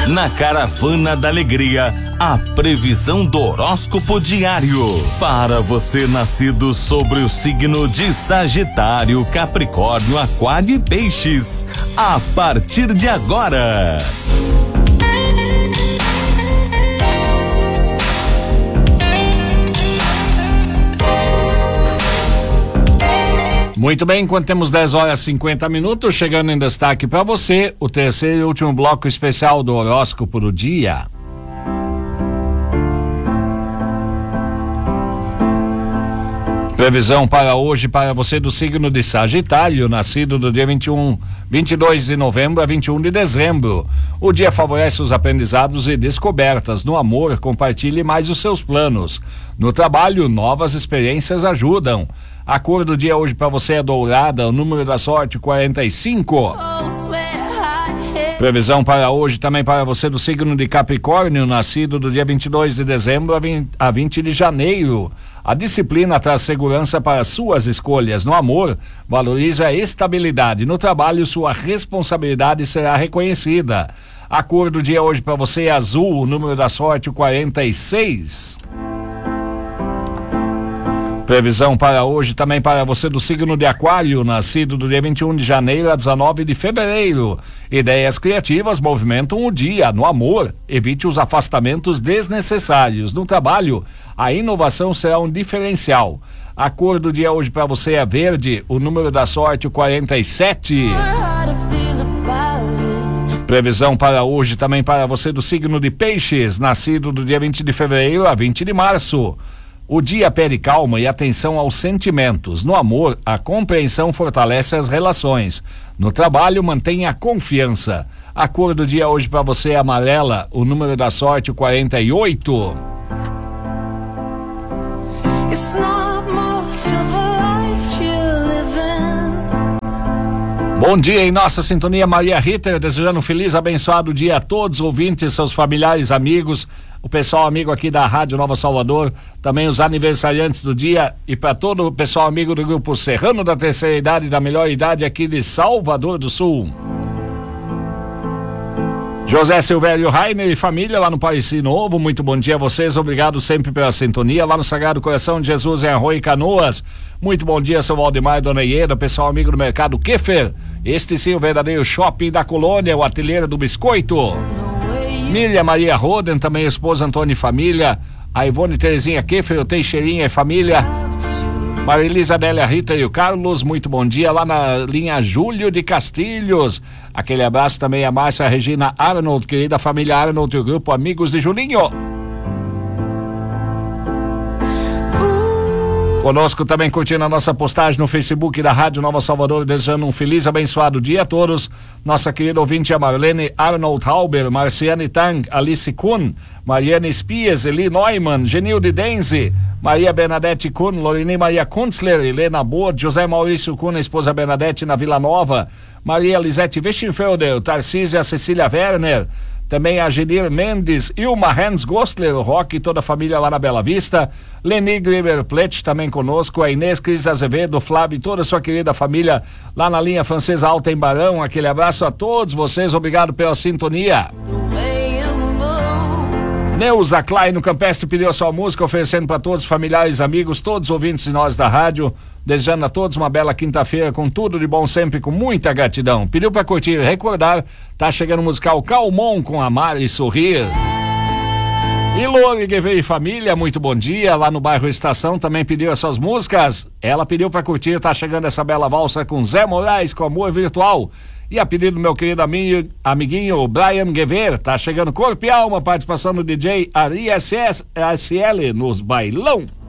Na Caravana da Alegria, a previsão do horóscopo diário. Para você nascido sobre o signo de Sagitário, Capricórnio, Aquário e Peixes. A partir de agora. Muito bem, enquanto temos 10h50, chegando em destaque para você, o terceiro e último bloco especial do horóscopo do dia. Previsão para hoje para você do signo de Sagitário, nascido do dia 22 de novembro a 21 de dezembro. O dia favorece os aprendizados e descobertas. No amor, compartilhe mais os seus planos. No trabalho, novas experiências ajudam. A cor do dia hoje para você é dourada, o número da sorte 45. Previsão para hoje também para você do signo de Capricórnio, nascido do dia 22 de dezembro a 20 de janeiro. A disciplina traz segurança para suas escolhas. No amor, valorize a estabilidade. No trabalho, sua responsabilidade será reconhecida. A cor do dia hoje para você é azul, o número da sorte 46. Previsão para hoje também para você do signo de Aquário, nascido do dia 21 de janeiro a 19 de fevereiro. Ideias criativas movimentam o dia. No amor, evite os afastamentos desnecessários. No trabalho, a inovação será um diferencial. A cor do dia hoje para você é verde, o número da sorte 47. Previsão para hoje também para você do signo de Peixes, nascido do dia 20 de fevereiro a 20 de março. O dia pede calma e atenção aos sentimentos. No amor, a compreensão fortalece as relações. No trabalho, mantenha a confiança. A cor do dia hoje para você é amarela, o número da sorte 48. Bom dia em nossa sintonia, Maria Ritter, desejando um feliz, abençoado dia a todos, ouvintes, seus familiares, amigos, o pessoal amigo aqui da Rádio Nova Salvador, também os aniversariantes do dia e para todo o pessoal amigo do Grupo Serrano da Terceira Idade e da Melhor Idade aqui de Salvador do Sul. José Silvério Rainer e família lá no Pareci Novo, muito bom dia a vocês, obrigado sempre pela sintonia, lá no Sagrado Coração de Jesus em Arroio e Canoas, muito bom dia seu Valdemar e Dona Ieda, pessoal amigo do Mercado Keffer, este sim o verdadeiro shopping da colônia, o Ateliê do Biscoito. Miriam Maria Roden, também esposa Antônio e família, a Ivone Terezinha Keffer, o Teixeirinha e família, Marilisa Adélia Rita e o Carlos, muito bom dia lá na linha Júlio de Castilhos, aquele abraço também a Márcia Regina Arnold, querida família Arnold e o grupo Amigos de Julinho. Conosco também curtindo a nossa postagem no Facebook da Rádio Nova Salvador, desejando um feliz, abençoado dia a todos. Nossa querida ouvinte a Marlene Arnold Halber, Marciane Tang, Alice Kuhn, Mariane Spies, Eli Neumann, Genilde Denze, Maria Bernadette Kuhn, Lorine Maria Kunzler, Helena Bord, José Maurício Kuhn, a esposa Bernadette na Vila Nova, Maria Lisete Wischenfelder, Tarcísia Cecília Werner, também a Genir Mendes, Ilma Hans Gostler, o Rock e toda a família lá na Bela Vista, Leni Griber Plet também conosco, a Inês Cris Azevedo, Flávio e toda a sua querida família lá na linha Francesa Alta em Barão, aquele abraço a todos vocês, obrigado pela sintonia. Neuza Klein no Campestre pediu a sua música, oferecendo para todos, familiares, amigos, todos os ouvintes de nós da rádio, desejando a todos uma bela quinta-feira com tudo de bom sempre, com muita gratidão. Pediu para curtir e recordar, tá chegando o musical Calmon com Amar e Sorrir. E Lore Guevê e família, muito bom dia, lá no bairro Estação, também pediu as suas músicas, ela pediu para curtir, tá chegando essa bela valsa com Zé Moraes, com Amor Virtual. E a pedido do meu querido amiguinho Brian Guever, tá chegando Corpo e Alma, participação do DJ Ari SL nos Bailão.